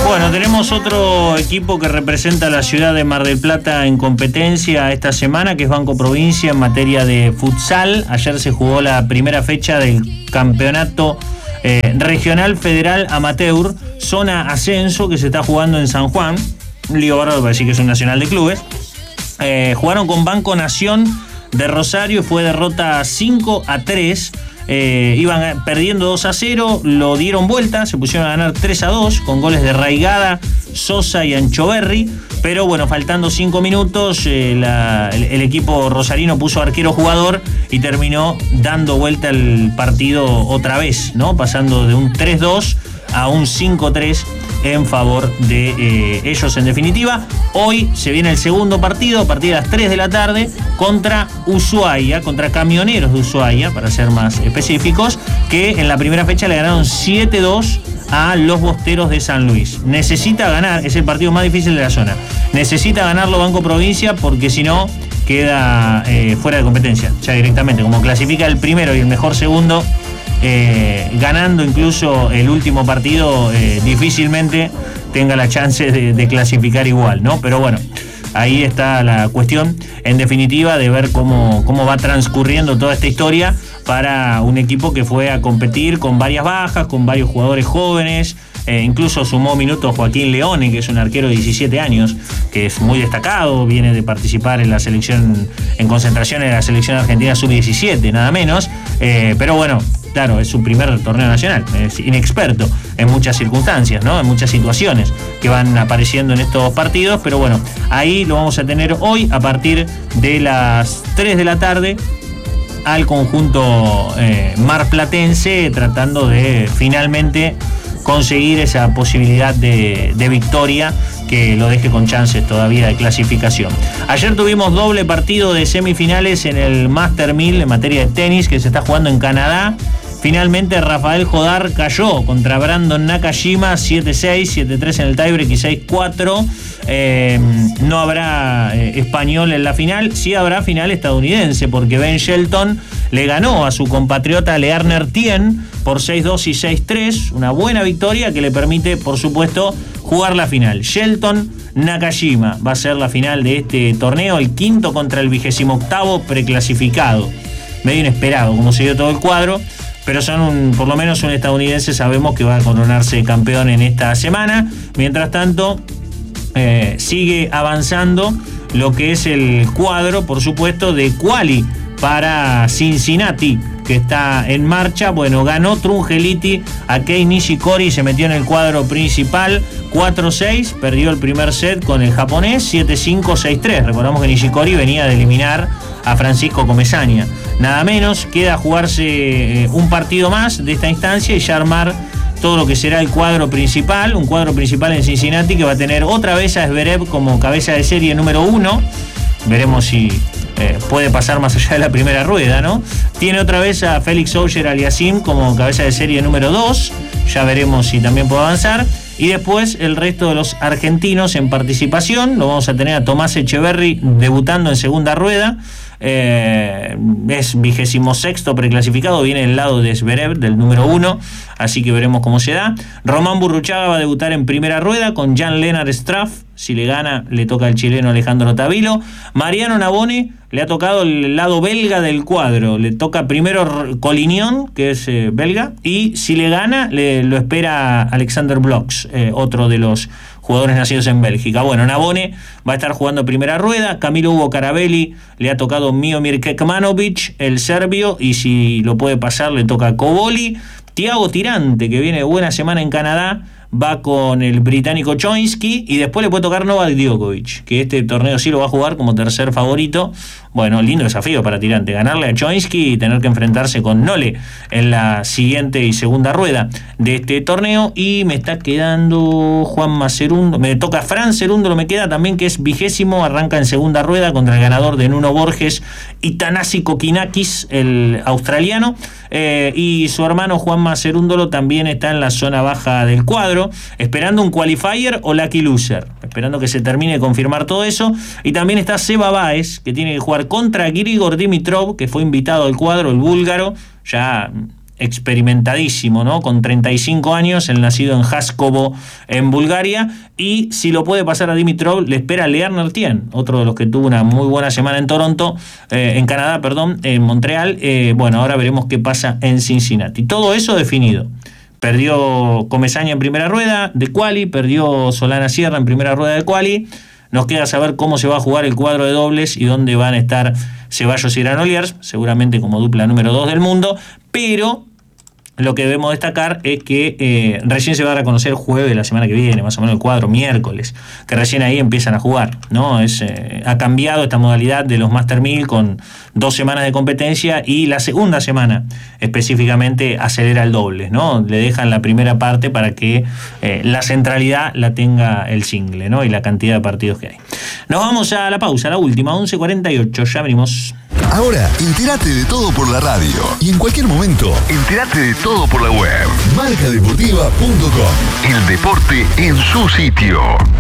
Bueno, tenemos otro equipo que representa a la ciudad de Mar del Plata en competencia esta semana, que es Banco Provincia en materia de futsal. Ayer se jugó la primera fecha del campeonato regional federal amateur, zona ascenso, que se está jugando en San Juan. Lío bárbaro para decir que es un nacional de clubes. Jugaron con Banco Nación de Rosario y fue derrota 5-3. Iban perdiendo 2-0, lo dieron vuelta, se pusieron a ganar 3-2 con goles de Raigada, Sosa y Anchoverri, pero bueno, faltando 5 minutos el equipo rosarino puso arquero jugador y terminó dando vuelta el partido otra vez, ¿no? Pasando de un 3-2 a un 5-3 en favor de ellos en definitiva. Hoy se viene el segundo partido, a partir de las 3 de la tarde, contra Ushuaia, contra Camioneros de Ushuaia, para ser más específicos, que en la primera fecha le ganaron 7-2 a los Bosteros de San Luis. Necesita ganar, es el partido más difícil de la zona. Necesita ganarlo Banco Provincia porque si no queda fuera de competencia, ya directamente. Como clasifica el primero y el mejor segundo, ganando incluso el último partido, difícilmente tenga la chance de clasificar igual, ¿no? Pero bueno, ahí está la cuestión, en definitiva, de ver cómo va transcurriendo toda esta historia para un equipo que fue a competir con varias bajas, con varios jugadores jóvenes. Incluso sumó minutos Joaquín Leone, que es un arquero de 17 años, que es muy destacado, viene de participar en la selección, en concentración en la selección argentina sub-17, nada menos. Pero bueno, claro, es su primer torneo nacional, es inexperto en muchas circunstancias, ¿no? En muchas situaciones que van apareciendo en estos partidos, pero bueno, ahí lo vamos a tener hoy a partir de las 3 de la tarde al conjunto marplatense, tratando de finalmente conseguir esa posibilidad de victoria que lo deje con chances todavía de clasificación. Ayer tuvimos doble partido de semifinales en el Master 1000 en materia de tenis, que se está jugando en Canadá. Finalmente Rafael Jodar cayó contra Brandon Nakajima 7-6, 7-3 en el tiebreak y 6-4. No habrá español en la final, sí habrá final estadounidense, porque Ben Shelton le ganó a su compatriota Learner Tien por 6-2 y 6-3, una buena victoria que le permite, por supuesto, jugar la final. Shelton Nakajima va a ser la final de este torneo, el quinto contra el 28º preclasificado. Medio inesperado como se dio todo el cuadro, pero por lo menos un estadounidense sabemos que va a coronarse campeón en esta semana. Mientras tanto, sigue avanzando lo que es el cuadro, por supuesto, de quali para Cincinnati, que está en marcha. Bueno, ganó Trungeliti a Kei Nishikori, se metió en el cuadro principal 4-6, perdió el primer set con el japonés 7-5, 6-3. Recordamos que Nishikori venía de eliminar a Francisco Comesaña. Nada menos, queda jugarse un partido más de esta instancia y ya armar todo lo que será el cuadro principal, un cuadro principal en Cincinnati que va a tener otra vez a Zverev como cabeza de serie número 1. Veremos si puede pasar más allá de la primera rueda, ¿no? Tiene otra vez a Félix Auger-Aliassime como cabeza de serie número 2. Ya veremos si también puede avanzar. Y después el resto de los argentinos en participación. Lo vamos a tener a Tomás Echeverry debutando en segunda rueda. Es 26º preclasificado, viene del lado de Zverev, del número 1, así que veremos cómo se da. Román Burruchaga va a debutar en primera rueda con Jan-Lennart Straff. Si le gana, le toca al chileno Alejandro Tavilo. Mariano Navone le ha tocado el lado belga del cuadro. Le toca primero Collignon, que es belga, y si le gana, lo espera Alexander Bloks, otro de los jugadores nacidos en Bélgica. Bueno, Navone va a estar jugando primera rueda. Camilo Hugo Carabelli le ha tocado Miomir Kekmanovic, el serbio, y si lo puede pasar, le toca Koboli. Thiago Tirante, que viene de buena semana en Canadá, va con el británico Choinsky, y después le puede tocar Novak Djokovic, que este torneo sí lo va a jugar como tercer favorito. Bueno, lindo desafío para Tirante, ganarle a Choinsky y tener que enfrentarse con Nole en la siguiente y segunda rueda de este torneo. Y me está quedando Juanma Cerundo, me toca Fran Cerundo, me queda también, que es 20º, arranca en segunda rueda contra el ganador de Nuno Borges y Thanasi Kokinakis, el australiano. Y su hermano Juanma Cerúndolo también está en la zona baja del cuadro, esperando un qualifier o lucky loser, esperando que se termine de confirmar todo eso. Y también está Seba Báez, que tiene que jugar contra Grigor Dimitrov, que fue invitado al cuadro, el búlgaro. Ya experimentadísimo, ¿no? Con 35 años, el nacido en Haskovo, en Bulgaria, y si lo puede pasar a Dimitrov, le espera Learn Etienne, otro de los que tuvo una muy buena semana en en Canadá, en Montreal. Bueno, ahora veremos qué pasa en Cincinnati. Todo eso definido. Perdió Comesaña en primera rueda de quali, perdió Solana Sierra en primera rueda de quali. Nos queda saber cómo se va a jugar el cuadro de dobles y dónde van a estar Ceballos y Granollers, seguramente como dupla número 2 del mundo, pero lo que debemos destacar es que recién se va a reconocer jueves de la semana que viene, más o menos el cuadro, miércoles, que recién ahí empiezan a jugar, ¿no? Ha cambiado esta modalidad de los Master 1000 con 2 semanas de competencia, y la segunda semana específicamente acelera el doble, ¿no? Le dejan la primera parte para que la centralidad la tenga el single, ¿no? Y la cantidad de partidos que hay. Nos vamos a la pausa, la última, 11:48, ya venimos. Ahora, entérate de todo por la radio. Y en cualquier momento, entérate de todo por la web. Marcadeportiva.com. El deporte en su sitio.